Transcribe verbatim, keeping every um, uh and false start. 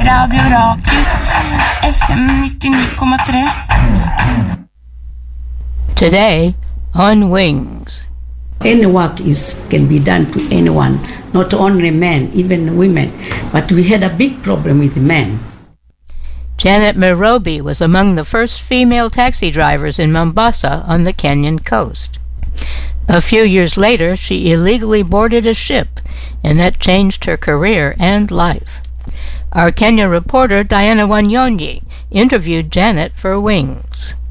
Radio Rakel, F M ninety-nine point three. Today on Wings. Any work is can be done to anyone, not only men, even women. But we had a big problem with men. Janet Mirobi was among the first female taxi drivers in Mombasa on the Kenyan coast. A few years later, she illegally boarded a ship, and that changed her career and life. Our Kenya reporter Diana Wanyonyi interviewed Janet for Wings.